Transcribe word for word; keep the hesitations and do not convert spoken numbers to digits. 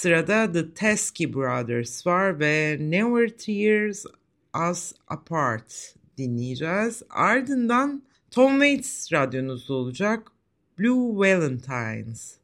Sırada The Teskey Brothers var ve Never Tears Us Apart dinleyeceğiz. Ardından Tom Waits radyonuzda olacak, Blue Valentines.